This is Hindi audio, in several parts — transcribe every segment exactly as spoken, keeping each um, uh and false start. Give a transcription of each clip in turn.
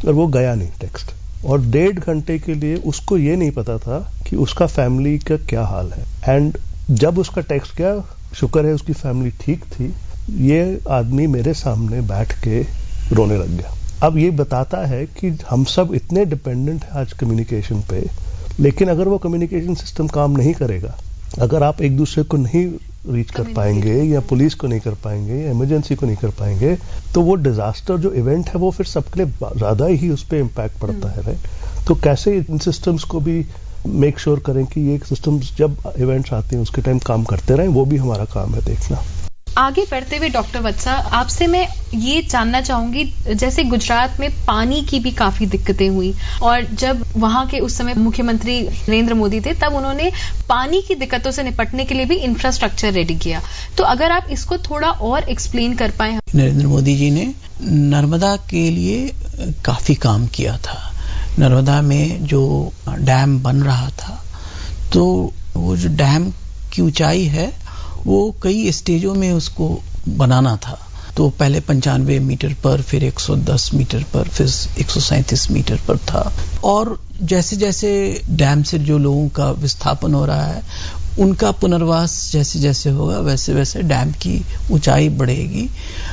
और वो गया नहीं टेक्स्ट, और डेढ़ घंटे के लिए उसको ये नहीं पता था कि उसका फैमिली का क्या हाल है। एंड जब उसका टेक्स्ट गया, शुक्र है उसकी फैमिली ठीक थी, ये आदमी मेरे सामने बैठ के रोने लग गया। अब ये बताता है कि हम सब इतने डिपेंडेंट हैं आज कम्युनिकेशन पे, लेकिन अगर वो कम्युनिकेशन सिस्टम काम नहीं करेगा, अगर आप एक दूसरे को नहीं रीच कर पाएंगे या पुलिस को नहीं कर पाएंगे या इमरजेंसी को नहीं कर पाएंगे, तो वो डिजास्टर जो इवेंट है वो फिर सबके लिए ज्यादा ही उस पर इम्पैक्ट पड़ता है, राइट। तो कैसे इन सिस्टम्स को भी मेक श्योर sure करें कि ये सिस्टम्स जब इवेंट्स आते हैं उसके टाइम काम करते रहें, वो भी हमारा काम है देखना। आगे बढ़ते हुए डॉक्टर वत्सा, आपसे मैं ये जानना चाहूंगी, जैसे गुजरात में पानी की भी काफी दिक्कतें हुई, और जब वहां के उस समय मुख्यमंत्री नरेंद्र मोदी थे, तब उन्होंने पानी की दिक्कतों से निपटने के लिए भी इंफ्रास्ट्रक्चर रेडी किया। तो अगर आप इसको थोड़ा और एक्सप्लेन कर पाए। नरेंद्र मोदी जी ने नर्मदा के लिए काफी काम किया था। नर्मदा में जो डैम बन रहा था, तो वो जो डैम की ऊंचाई है वो कई स्टेजों में उसको बनाना था। तो पहले पंचानवे मीटर पर, फिर एक सौ दस मीटर पर, फिर एक सौ सैंतीस मीटर पर था। और जैसे जैसे डैम से जो लोगों का विस्थापन हो रहा है, उनका पुनर्वास जैसे जैसे होगा, वैसे वैसे डैम की ऊंचाई बढ़ेगी,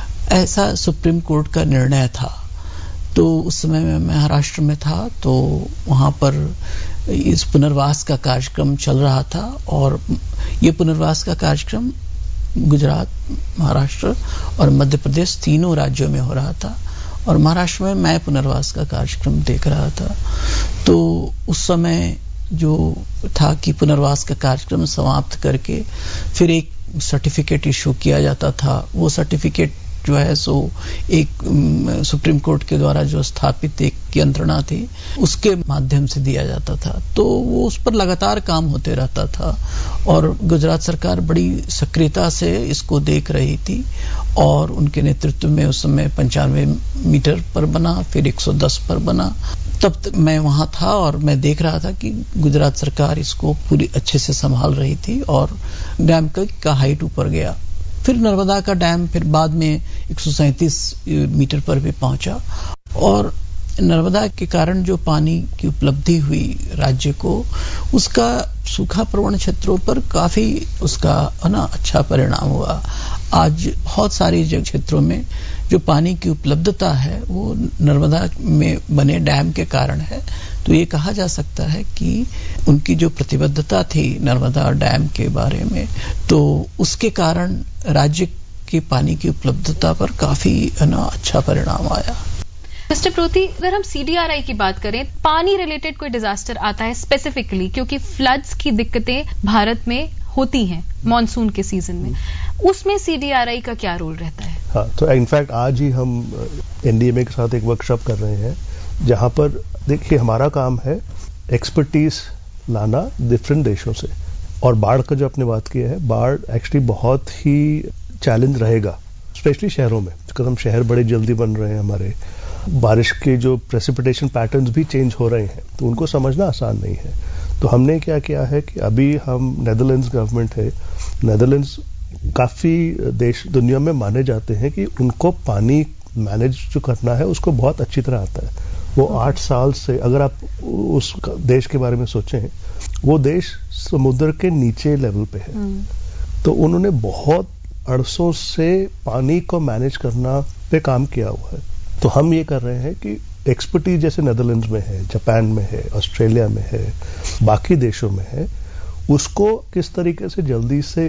ऐसा सुप्रीम कोर्ट का निर्णय था। तो उस समय मैं महाराष्ट्र में था, तो वहां पर इस पुनर्वास का कार्यक्रम चल रहा था, और ये पुनर्वास का कार्यक्रम गुजरात, महाराष्ट्र और मध्य प्रदेश तीनों राज्यों में हो रहा था। और महाराष्ट्र में मैं पुनर्वास का कार्यक्रम देख रहा था। तो उस समय जो था कि पुनर्वास का कार्यक्रम समाप्त करके फिर एक सर्टिफिकेट इशू किया जाता था। वो सर्टिफिकेट जो है सो एक सुप्रीम कोर्ट के द्वारा जो स्थापित एक यंत्रणा थी, उसके माध्यम से दिया जाता था। तो वो उस पर लगातार काम होते रहता था, और गुजरात सरकार बड़ी सक्रियता से इसको देख रही थी। और उनके नेतृत्व में उस समय पंचानवे मीटर पर बना, फिर एक सौ दस पर बना। तब तक मैं वहां था और मैं देख रहा था कि गुजरात सरकार इसको पूरी अच्छे से संभाल रही थी, और डैम का हाइट ऊपर गया। फिर नर्मदा का डैम फिर बाद में एक सौ सैंतीस मीटर पर भी पहुंचा, और नर्मदा के कारण जो पानी की उपलब्धि हुई राज्य को, उसका सूखा प्रवण क्षेत्रों पर काफी उसका है ना अच्छा परिणाम हुआ। आज बहुत सारे जगह क्षेत्रों में जो पानी की उपलब्धता है वो नर्मदा में बने डैम के कारण है। तो ये कहा जा सकता है कि उनकी जो प्रतिबद्धता थी नर्मदा डैम के बारे में, तो उसके कारण राज्य के पानी की उपलब्धता पर काफी ना अच्छा परिणाम आया। मिस्टर प्रोती, अगर हम सीडीआरआई की बात करें, पानी रिलेटेड कोई डिजास्टर आता है स्पेसिफिकली, क्योंकि फ्लड्स की दिक्कतें भारत में होती हैं मॉनसून के सीजन में, उसमें सीडीआरआई का क्या रोल रहता है? हाँ, तो इनफैक्ट आज ही हम एनडीएमए के साथ एक वर्कशॉप कर रहे हैं, जहां पर देखिए हमारा काम है एक्सपर्टीज लाना डिफरेंट देशों से। और बाढ़ का जो आपने बात की है, बाढ़ एक्चुअली बहुत ही चैलेंज रहेगा, स्पेशली शहरों में, बिकॉज हम शहर बड़े जल्दी बन रहे हैं, हमारे बारिश के जो प्रेसिपिटेशन पैटर्न्स भी चेंज हो रहे हैं, तो उनको समझना आसान नहीं है। तो हमने क्या किया है कि अभी हम नेदरलैंड्स गवर्नमेंट है, नेदरलैंड्स काफी देश दुनिया में माने जाते हैं कि उनको पानी मैनेज जो करना है उसको बहुत अच्छी तरह आता है। वो आठ साल से, अगर आप उस देश के बारे में सोचें, वो देश समुद्र के नीचे लेवल पे है, तो उन्होंने बहुत अरसों से पानी को मैनेज करना पे काम किया हुआ है। तो हम ये कर रहे हैं कि एक्सपर्टीज जैसे नेदरलैंड्स में है, जापान में है, ऑस्ट्रेलिया में है, बाकी देशों में है, उसको किस तरीके से जल्दी से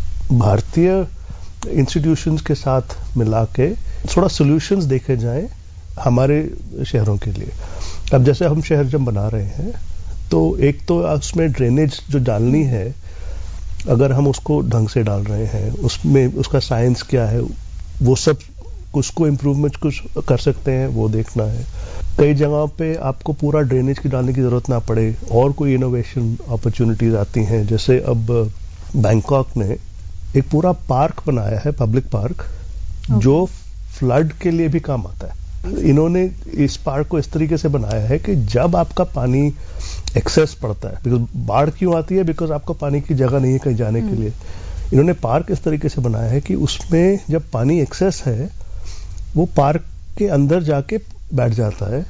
भारतीय इंस्टीट्यूशंस के साथ मिला के थोड़ा सॉल्यूशंस देखे जाएं हमारे शहरों के लिए। अब जैसे हम शहर जब बना रहे हैं, तो एक तो उसमें ड्रेनेज जो डालनी है, अगर हम उसको ढंग से डाल रहे हैं, उसमें उसका साइंस क्या है, वो सब उसको इम्प्रूवमेंट कुछ कर सकते हैं, वो देखना है। कई जगहों पे आपको पूरा ड्रेनेज की डालने की जरूरत ना पड़े, और कोई इनोवेशन अपॉर्चुनिटीज आती हैं। जैसे अब बैंकॉक ने एक पूरा पार्क बनाया है, पब्लिक पार्क, जो फ्लड के लिए भी काम आता है। इन्होंने इस पार्क को इस तरीके से बनाया है कि जब आपका पानी एक्सेस पड़ता है, बिकॉज बाढ़ क्यों आती है, बिकॉज आपको पानी की जगह नहीं है कहीं जाने के लिए, इन्होंने पार्क इस तरीके से बनाया है कि उसमें जब पानी एक्सेस है, वो पार्क के अंदर जाके बैठ जाता है,